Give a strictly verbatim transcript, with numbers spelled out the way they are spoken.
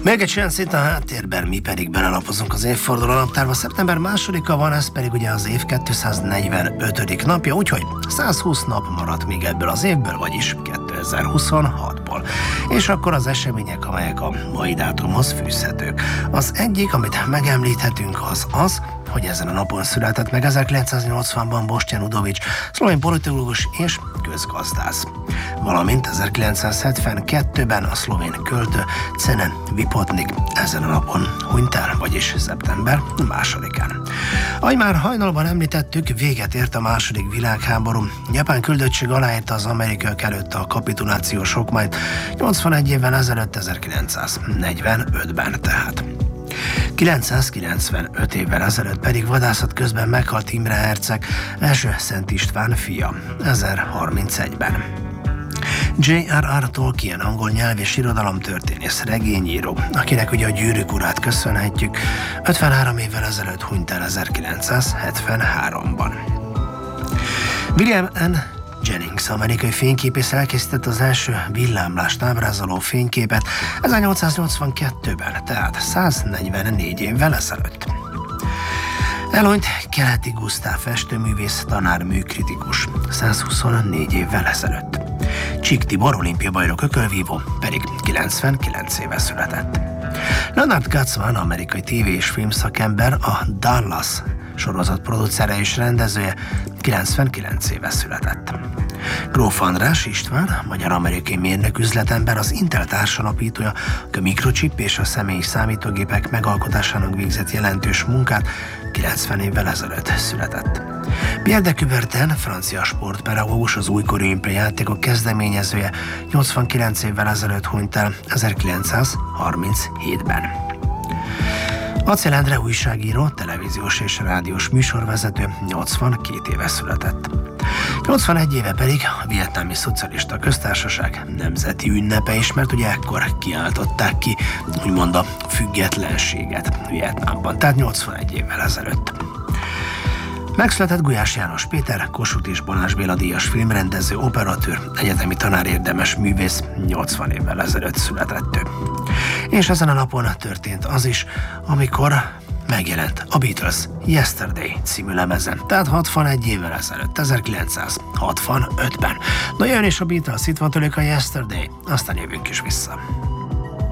Még egy olyan szint a háttérben, mi pedig belelapozunk az évforduló naptárba. Szeptember másodika van, ez pedig ugye az év kétszáznegyvenötödik napja, úgyhogy száz húsz nap maradt még ebből az évből, vagyis kétezer-huszonhatból. És akkor az események, amelyek a mai dátumhoz fűzhetők. Az egyik, amit megemlíthetünk, az az, hogy ezen a napon született meg ezerkilencszáznyolcvanban Boštjan Udovič, szlovén politológus és közgazdász. Valamint ezerkilencszázhetvenkettőben a szlovén költő Cene Vipotnik ezen a napon hunyt el, vagyis szeptember másodikán. Ahogy már hajnalban említettük, véget ért a második világháború. Japán küldöttség aláírta az amerikaiak előtt a kapitulációs okmányt nyolcvanegy évvel ezelőtt, ezerkilencszáznegyvenötben tehát. kilencszázkilencvenöt évvel ezelőtt pedig vadászat közben meghalt Imre herceg, első Szent István fia, ezerharmincegyben. J R R Tolkien, angol nyelv és irodalomtörténész, regényíró, akinek ugye a Gyűrűk urát köszönhetjük, ötvenhárom évvel ezelőtt hunyt el ezerkilencszázhetvenháromban. William N. Jennings, amerikai fényképész elkészített az első villámlást ábrázoló fényképet ezernyolcszáznyolcvankettőben, tehát száznegyvennégy évvel ezelőtt. Elhunyt Keleti Gusztáv festőművész, tanár, műkritikus, százhuszonnégy évvel ezelőtt. Csík Tibor, olimpiabajnok ökölvívó, pedig kilencvenkilenc éve született. Leonard Katzman, amerikai tévé- és filmszakember, a Dallas sorozat producere és rendezője, kilencvenkilenc éve született. Gróf András István, magyar-amerikai mérnök, üzletember, az Intel társalapítója, a mikrochip és a személyi számítógépek megalkotásának végzett jelentős munkát, kilencven évvel ezelőtt született. Pierre de Coubertin, francia sportpedagógus, az újkori olimpiai játékok kezdeményezője, nyolcvankilenc évvel ezelőtt hunyt el, ezerkilencszázharminchétben. Acél Endre újságíró, televíziós és rádiós műsorvezető, nyolcvankét éve született. nyolcvanegy éve pedig a Vietnámi Szocialista Köztársaság nemzeti ünnepe is, mert ugye ekkor kiáltották ki, úgymond a függetlenséget Vietnámban, tehát nyolcvanegy évvel ezelőtt. Megszületett Gulyás János Péter, Kossuth és Balázs Béla díjas filmrendező, operatőr, egyetemi tanár, érdemes művész, nyolcvan évvel ezelőtt született ő. És ezen a napon történt az is, amikor megjelent a Beatles Yesterday című lemezen, tehát hatvanegy évvel ezelőtt, ezerkilencszázhatvanötben. Na jön is a Beatles, itt van tőlük a Yesterday, aztán jövünk is vissza.